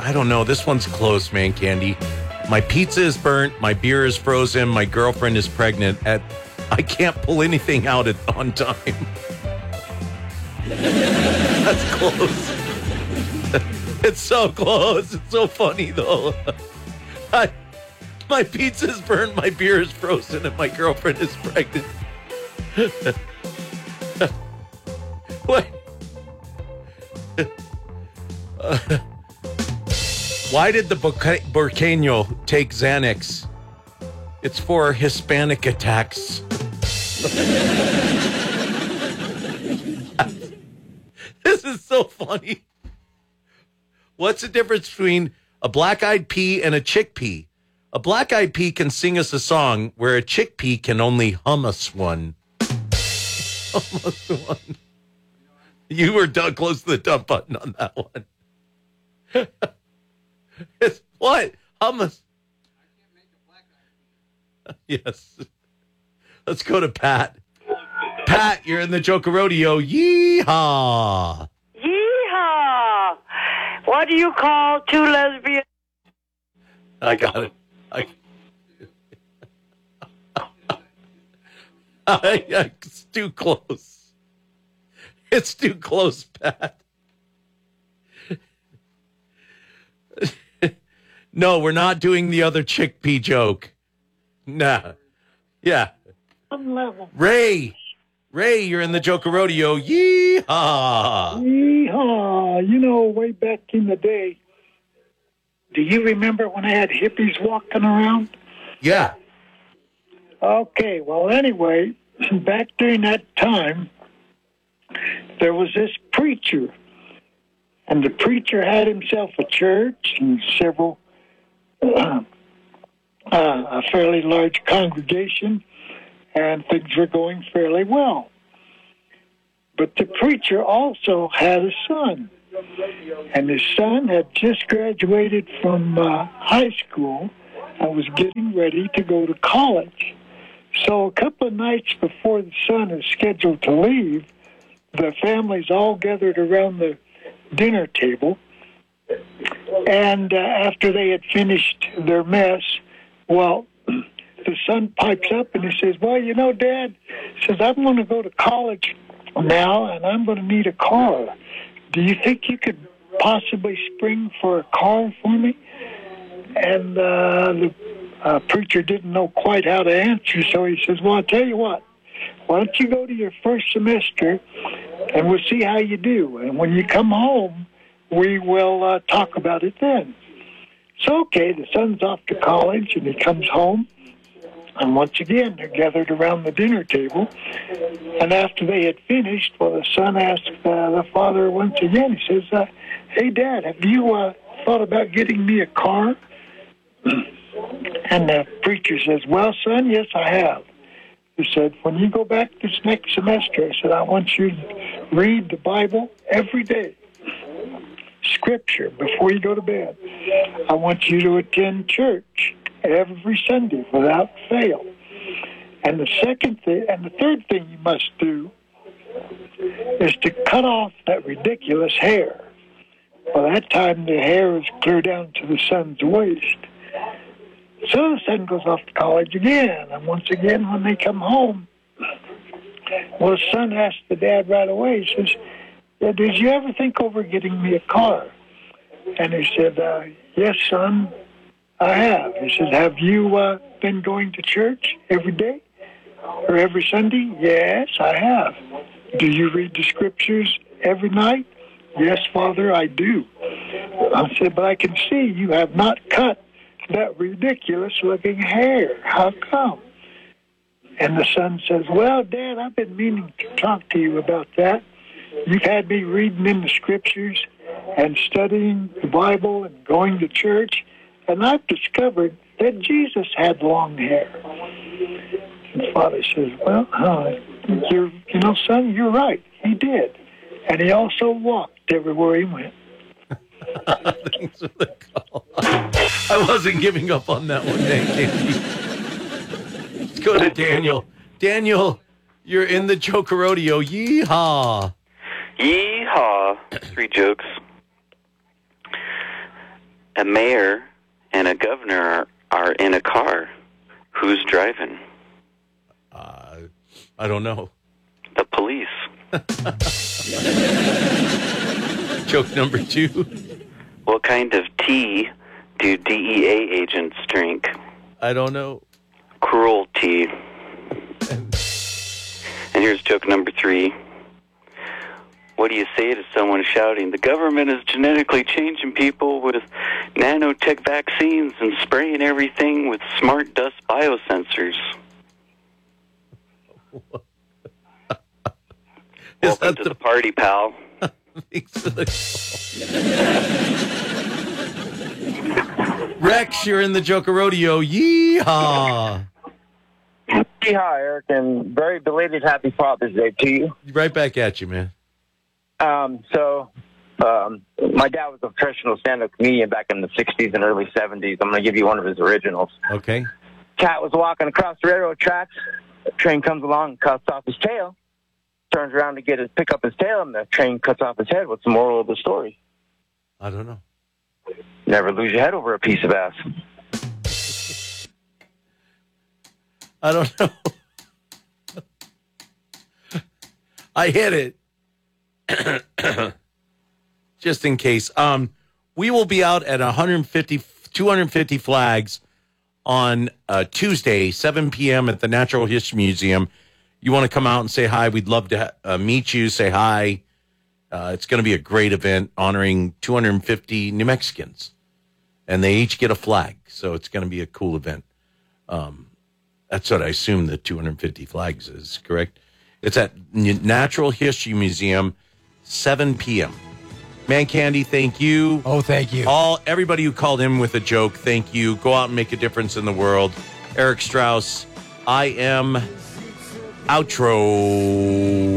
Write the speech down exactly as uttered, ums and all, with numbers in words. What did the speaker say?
I don't know. This one's close, man, Candy. My pizza is burnt. My beer is frozen. My girlfriend is pregnant. At I can't pull anything out at on time. That's close. It's so close. It's so funny, though. I, my pizza is burnt. My beer is frozen. And my girlfriend is pregnant. What? Uh, why did the Burqueño take Xanax? It's for Hispanic attacks. This is so funny. What's the difference between a black-eyed pea and a chickpea? A black-eyed pea can sing us a song where a chickpea can only hum us one. Hum us one. You were done close to the dump button on that one. It's what? Hummus. Yes. Let's go to Pat. Pat, you're in the Joker Rodeo. Yeehaw. Yeehaw. What do you call two lesbians? I got it. I, I, it's too close. It's too close, Pat. No, we're not doing the other chickpea joke. Nah. Yeah. Some level. Ray. Ray, you're in the Joker Rodeo. Yeehaw. Yeehaw. You know, way back in the day, do you remember when I had hippies walking around? Yeah. Okay, well, anyway, back during that time, there was this preacher, and the preacher had himself a church and several, uh, uh, a fairly large congregation, and things were going fairly well. But the preacher also had a son, and his son had just graduated from uh, high school and was getting ready to go to college. So a couple of nights before the son is scheduled to leave, the families all gathered around the dinner table, and uh, after they had finished their mess, well, the son pipes up and he says, well, you know, Dad, says, I'm going to go to college now, and I'm going to need a car. Do you think you could possibly spring for a car for me? And uh, the uh, preacher didn't know quite how to answer, so he says, well, I'll tell you what. Why don't you go to your first semester, and we'll see how you do. And when you come home, we will uh, talk about it then. So, okay, the son's off to college, and he comes home. And once again, they're gathered around the dinner table. And after they had finished, well, the son asked uh, the father once again, he says, uh, hey, Dad, have you uh, thought about getting me a car? And the preacher says, well, son, yes, I have. He said, when you go back this next semester, I said, I want you to read the Bible every day, Scripture, before you go to bed. I want you to attend church every Sunday without fail. And the second thing, and the third thing you must do is to cut off that ridiculous hair. By that time, the hair is clear down to the son's waist. So the son goes off to college again, and once again, when they come home, well, the son asks the dad right away, he says, yeah, did you ever think over getting me a car? And he said, uh, yes, son, I have. He said, have you uh, been going to church every day or every Sunday? Yes, I have. Do you read the Scriptures every night? Yes, Father, I do. I said, but I can see you have not cut that ridiculous-looking hair. How come? And the son says, well, Dad, I've been meaning to talk to you about that. You've had me reading in the Scriptures and studying the Bible and going to church, and I've discovered that Jesus had long hair. And Father says, well, uh, you're, you know, son, you're right. He did. And he also walked everywhere he went. Thanks for the call. I wasn't giving up on that one, thank you. Let's go to Daniel. Daniel, you're in the Joker Rodeo. Yeehaw. Yeehaw. Three jokes. a mayor and a governor are, are in a car. Who's driving? Uh, I don't know. The police. Joke number two. What kind of tea do D E A agents drink? I don't know. Cruelty. And here's joke number three. What do you say to someone shouting, the government is genetically changing people with nanotech vaccines and spraying everything with smart dust biosensors? Welcome to the... the party, pal. Thanks for the call. Rex, you're in the Joker Rodeo. Yeehaw. Yeehaw, Eric, and very belated Happy Father's Day to you. Right back at you, man. Um, so, um, my dad was a professional stand-up comedian back in the sixties and early seventies. I'm going to give you one of his originals. Okay. Cat was walking across the railroad tracks. A train comes along and cuts off his tail. Turns around to get his, pick up his tail, and the train cuts off his head. What's the moral of the story? I don't know. Never lose your head over a piece of ass. I don't know. I hit it. Just in case. Um, we will be out at one hundred fifty, two hundred fifty flags on uh, Tuesday, seven p.m. at the Natural History Museum. You want to come out and say hi, we'd love to uh, meet you, say hi. Uh, it's going to be a great event honoring two hundred fifty New Mexicans. And they each get a flag, so it's going to be a cool event. Um, that's what I assume the two hundred fifty flags is, correct? It's at Natural History Museum, seven p.m. Man Candy, thank you. Oh, thank you. All everybody who called in with a joke, thank you. Go out and make a difference in the world. Eric Strauss, I am outro.